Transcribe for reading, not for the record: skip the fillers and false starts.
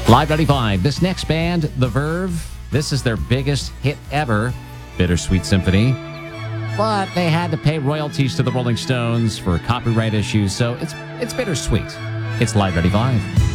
Live 95. This next band, The Verve, this is their biggest hit ever, Bittersweet Symphony. But they had to pay royalties to the Rolling Stones for copyright issues, so it's bittersweet. It's Live 95.